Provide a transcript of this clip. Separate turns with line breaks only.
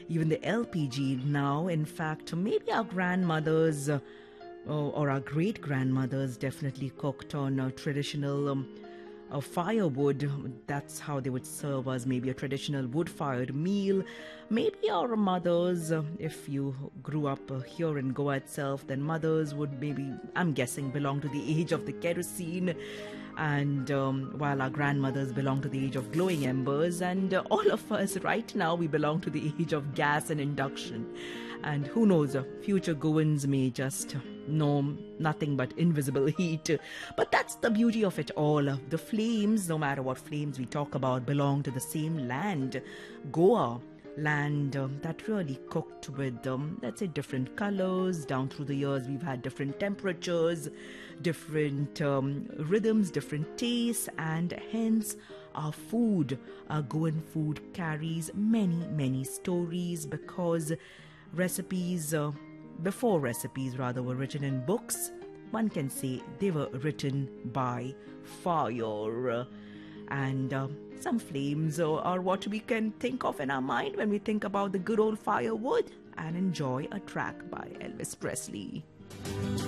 even the LPG now. In fact, maybe our grandmothers or our great grandmothers definitely cooked on traditional firewood. That's how they would serve us, maybe a traditional wood-fired meal. Maybe our mothers, if you grew up here in Goa itself, then mothers would maybe, I'm guessing, belong to the age of the kerosene, and while our grandmothers belong to the age of glowing embers, and all of us right now, we belong to the age of gas and induction. And who knows, future Goans may just know nothing but invisible heat. But that's the beauty of it all. The flames, no matter what flames we talk about, belong to the same land, Goa. Land that really cooked with, let's say, different colors. Down through the years, we've had different temperatures, different rhythms, different tastes, and hence our food, our Goan food, carries many, many stories, because before recipes were written in books, one can say they were written by fire. And some flames are what we can think of in our mind when we think about the good old firewood, and enjoy a track by Elvis Presley.